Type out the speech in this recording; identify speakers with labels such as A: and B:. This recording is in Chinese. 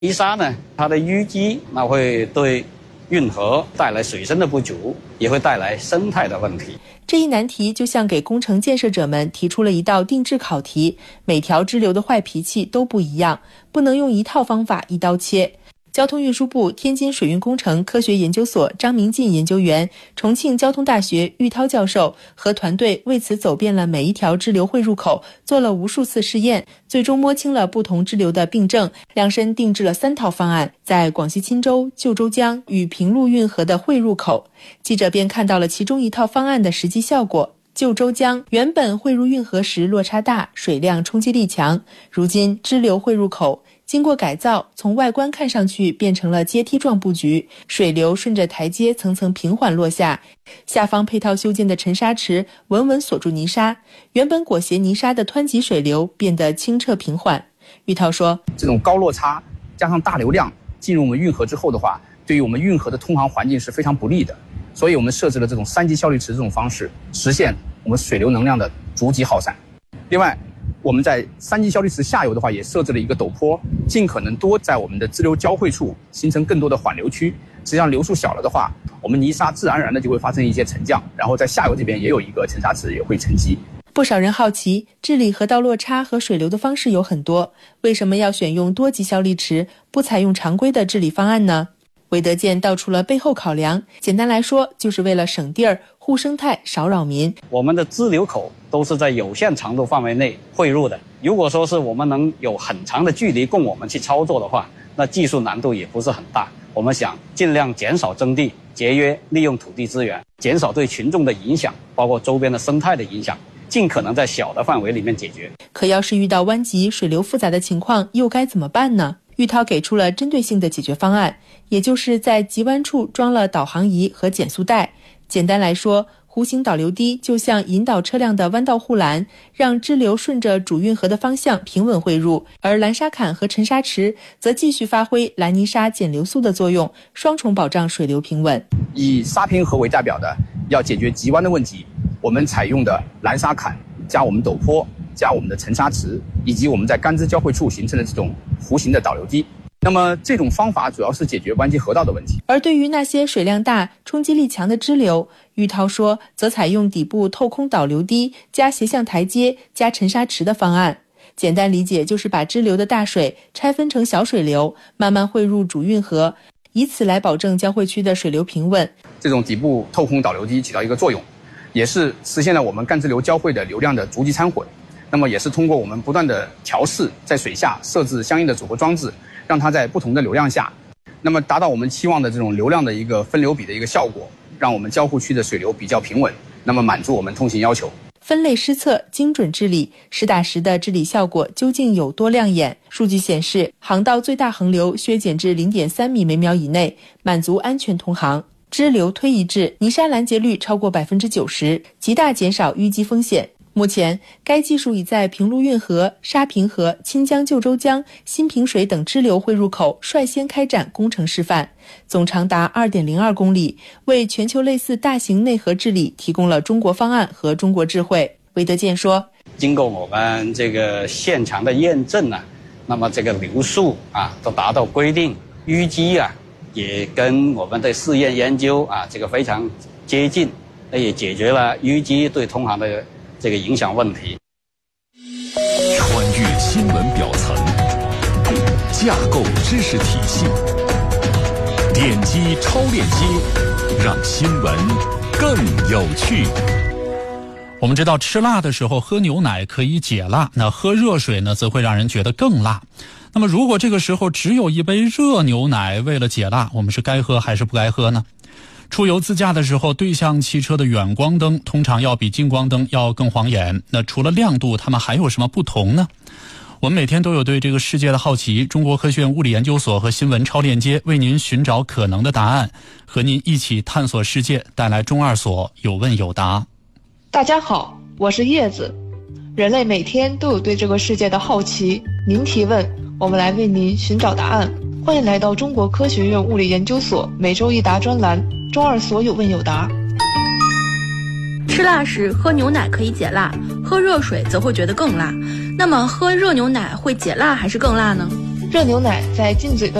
A: 泥沙呢，它的淤积那会对运河带来水深的不足，也会带来生态的问题。
B: 这一难题就像给工程建设者们提出了一道定制考题，每条支流的坏脾气都不一样，不能用一套方法一刀切。交通运输部天津水运工程科学研究所张明进研究员、重庆交通大学玉涛教授和团队为此走遍了每一条支流汇入口，做了无数次试验，最终摸清了不同支流的病症，量身定制了3套方案，在广西钦州、旧州江与平陆运河的汇入口。记者便看到了其中一套方案的实际效果。旧州江原本汇入运河时落差大，水量冲击力强，如今支流汇入口经过改造，从外观看上去变成了阶梯状布局，水流顺着台阶层层平缓落下，下方配套修建的沉沙池稳稳锁住泥沙，原本裹挟泥沙的湍急水流变得清澈平缓。玉涛说，
C: 这种高落差加上大流量进入我们运河之后的话，对于我们运河的通航环境是非常不利的，所以我们设置了这种3级效率池这种方式，实现我们水流能量的逐级耗散。另外，我们在3级效率池下游的话，也设置了一个陡坡，尽可能多在我们的支流交汇处形成更多的缓流区。实际上流速小了的话，我们泥沙自然而然的就会发生一些沉降，然后在下游这边也有一个沉沙池也会沉积。
B: 不少人好奇，治理河道落差和水流的方式有很多，为什么要选用多级效率池，不采用常规的治理方案呢？韦德健道出了背后考量，简单来说，就是为了省地儿、护生态、少扰民。
A: 我们的支流口都是在有限长度范围内汇入的，如果说是我们能有很长的距离供我们去操作的话，那技术难度也不是很大。我们想尽量减少征地，节约利用土地资源，减少对群众的影响，包括周边的生态的影响，尽可能在小的范围里面解决。
B: 可要是遇到湾急、水流复杂的情况，又该怎么办呢？玉涛给出了针对性的解决方案，也就是在急弯处装了导航仪和减速带。简单来说，弧形导流堤就像引导车辆的弯道护栏，让支流顺着主运河的方向平稳汇入，而拦沙坎和沉沙池则继续发挥拦泥沙减流速的作用，双重保障水流平稳。
C: 以沙坪河为代表的要解决急弯的问题，我们采用的拦沙坎加我们陡坡加我们的沉沙池，以及我们在干支交汇处形成的这种弧形的导流堤。那么这种方法主要是解决湾急河道的问题。
B: 而对于那些水量大、冲击力强的支流，玉涛说则采用底部透空导流堤加斜向台阶加沉沙池的方案。简单理解就是把支流的大水拆分成小水流，慢慢汇入主运河，以此来保证交汇区的水流平稳。
C: 这种底部透空导流堤起到一个作用，也是实现了我们干支流交汇的流量的逐级掺混。那么也是通过我们不断的调试，在水下设置相应的组合装置，让它在不同的流量下，那么达到我们期望的这种流量的一个分流比的一个效果，让我们交互区的水流比较平稳，那么满足我们通行要求。
B: 分类施策，精准治理，实打实的治理效果究竟有多亮眼？数据显示，航道最大横流削减至 0.3 米每秒以内，满足安全通航。支流推移至泥沙拦截率超过 90%， 极大减少淤积风险。目前，该技术已在平陆运河、沙坪河、钦江旧州江、新平水等支流汇入口率先开展工程示范，总长达 2.02 公里，为全球类似大型内河治理提供了中国方案和中国智慧。韦德健说，
A: 经过我们这个现场的验证呢，那么这个流速都达到规定，淤积也跟我们的试验研究这个非常接近，也解决了淤积对通航的这个影响问题。
D: 穿越新闻表层，架构知识体系，点击超链接，让新闻更有趣。
E: 我们知道吃辣的时候喝牛奶可以解辣，那喝热水呢则会让人觉得更辣。那么如果这个时候只有一杯热牛奶，为了解辣，我们是该喝还是不该喝呢？出游自驾的时候，对向汽车的远光灯通常要比近光灯要更晃眼。那除了亮度，它们还有什么不同呢？我们每天都有对这个世界的好奇，中国科学院物理研究所和新闻超链接为您寻找可能的答案，和您一起探索世界，带来中二所有问有答。
F: 大家好，我是叶子。人类每天都有对这个世界的好奇，您提问，我们来为您寻找答案。欢迎来到中国科学院物理研究所每周一答专栏，中二所有问有答。
G: 吃辣时喝牛奶可以解辣，喝热水则会觉得更辣。那么喝热牛奶会解辣还是更辣呢？
F: 热牛奶在进嘴的